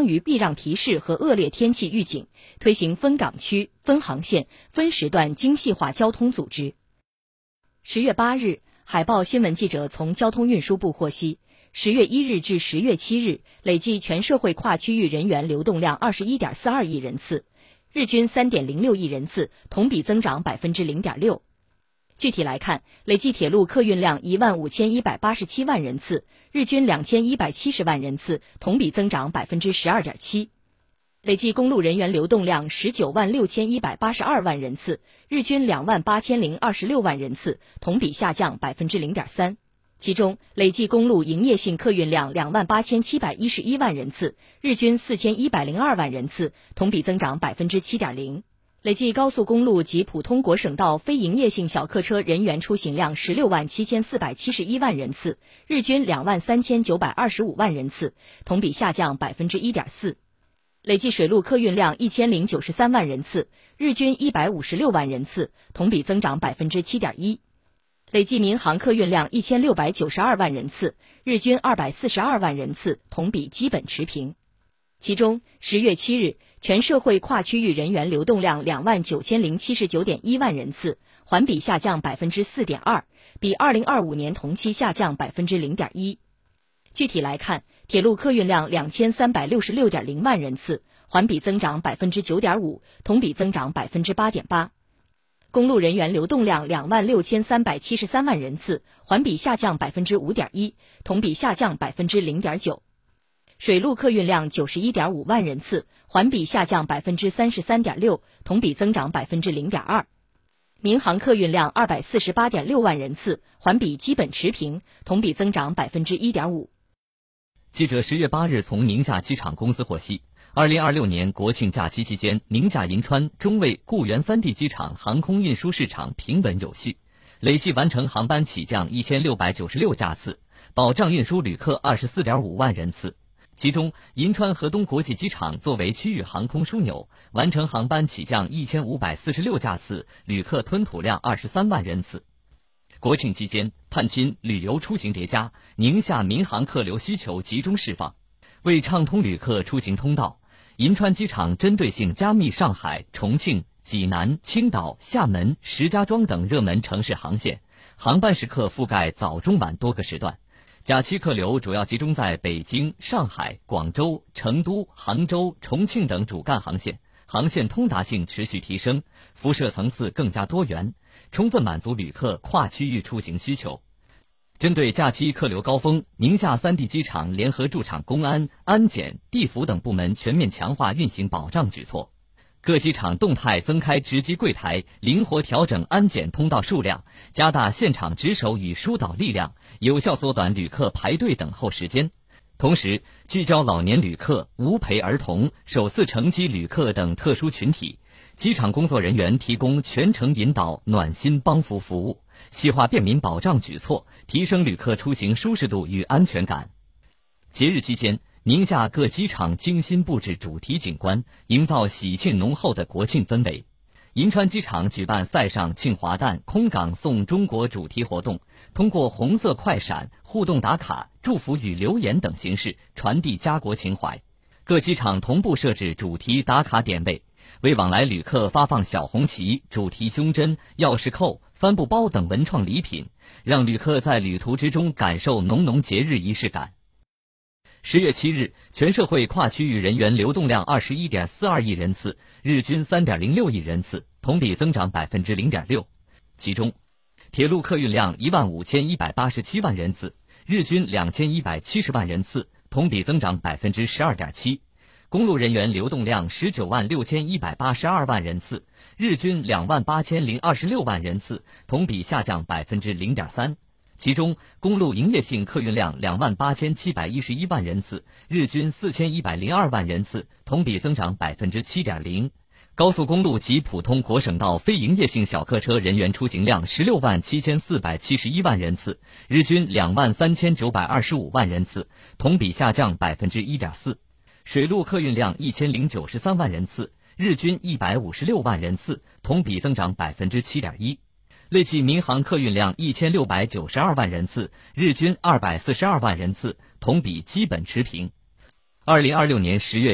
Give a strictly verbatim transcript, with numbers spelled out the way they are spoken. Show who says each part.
Speaker 1: 相于避让提示和恶劣天气预警，推行分港区、分航线、分时段精细化交通组织。十月八日，海报新闻记者从交通运输部获悉，十月一日至十月七日，累计全社会跨区域人员流动量 二十一点四二亿人次，日均 三点零六亿人次，同比增长 百分之零点六。具体来看，累计铁路客运量一万五千一百八十七万人次，日均两千一百七十万人次，同比增长 百分之十二点七。累计公路人员流动量十九万六千一百八十二万人次，日均两万八千零二十六万人次，同比下降 百分之零点三。其中，累计公路营业性客运量两万八千七百一十一万人次，日均四千一百零二万人次，同比增长 百分之七点零。累计高速公路及普通国省道非营业性小客车人员出行量十六万七千四百七十一万人次，日均两万三千九百二十五万人次，同比下降 百分之一点四。累计水陆客运量一千零九十三万人次，日均一百五十六万人次，同比增长 百分之七点一。累计民航客运量一千六百九十二万人次，日均二百四十二万人次，同比基本持平。其中，十月七日，全社会跨区域人员流动量两万九千零七十九点一万人次，环比下降 百分之四点二，比二零二五年同期下降 百分之零点一。具体来看，铁路客运量两千三百六十六点零万人次，环比增长 百分之九点五，同比增长 百分之八点八。公路人员流动量两万六千三百七十三万人次，环比下降 百分之五点一，同比下降 百分之零点九。水陆客运量九十一点五万人次，环比下降 百分之三十三点六，同比增长 百分之零点二。民航客运量二百四十八点六万人次，环比基本持平，同比增长 百分之一点五。
Speaker 2: 记者十月八日从宁夏机场公司获悉，二零二六年国庆假期期间，宁夏银川、中卫、固原三地机场航空运输市场平稳有序，累计完成航班起降一千六百九十六架次，保障运输旅客 二十四点五万人次。其中，银川河东国际机场作为区域航空枢纽，完成航班起降一千五百四十六架次，旅客吞吐量二十三万人次。国庆期间，探亲、旅游出行叠加，宁夏民航客流需求集中释放。为畅通旅客出行通道，银川机场针对性加密上海、重庆、济南、青岛、厦门、石家庄等热门城市航线，航班时刻覆盖早中晚多个时段。假期客流主要集中在北京、上海、广州、成都、杭州、重庆等主干航线，航线通达性持续提升，辐射层次更加多元，充分满足旅客跨区域出行需求。针对假期客流高峰，宁夏三地机场联合驻场公安、安检、地服等部门全面强化运行保障举措。各机场动态增开值机柜台，灵活调整安检通道数量，加大现场值守与疏导力量，有效缩短旅客排队等候时间。同时，聚焦老年旅客、无陪儿童、首次乘机旅客等特殊群体，机场工作人员提供全程引导、暖心帮扶服务，细化便民保障举措，提升旅客出行舒适度与安全感。节日期间，宁夏各机场精心布置主题景观，营造喜庆浓厚的国庆氛围。银川机场举办赛上庆华诞、空港送中国主题活动，通过红色快闪、互动打卡、祝福语留言等形式传递家国情怀。各机场同步设置主题打卡点位，为往来旅客发放小红旗、主题胸针、钥匙扣、帆布包等文创礼品，让旅客在旅途之中感受浓浓节日仪式感。十月七日，全社会跨区域人员流动量 二十一点四二亿人次，日均 三点零六亿人次，同比增长 百分之零点六。其中，铁路客运量一万五千一百八十七万人次，日均两千一百七十万人次，同比增长 百分之十二点七。公路人员流动量十九万六千一百八十二万人次，日均两万八千零二十六万人次，同比下降 百分之零点三。其中，公路营业性客运量两万八千七百一十一万人次，日均四千一百零二万人次，同比增长 百分之七点零。高速公路及普通国省道非营业性小客车人员出行量十六万七千四百七十一万人次，日均两万三千九百二十五万人次，同比下降 百分之一点四。水陆客运量一千零九十三万人次，日均一百五十六万人次，同比增长 百分之七点一。累计民航客运量一千六百九十二万人次，日均二百四十二万人次，同比基本持平。二零二六年十月